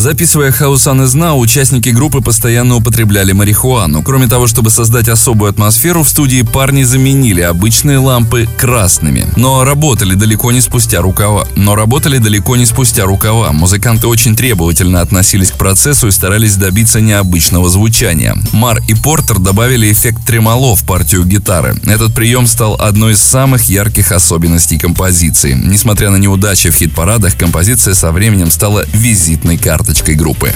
Записывая How Sun Is Now, участники группы постоянно употребляли марихуану. Кроме того, чтобы создать особую атмосферу, в студии парни заменили обычные лампы красными. Но работали далеко не спустя рукава. Музыканты очень требовательно относились к процессу и старались добиться необычного звучания. Мар и Портер добавили эффект тремоло в партию гитары. Этот прием стал одной из самых ярких особенностей композиции. Несмотря на неудачи в хит-парадах, композиция со временем стала визитной карточкой группы.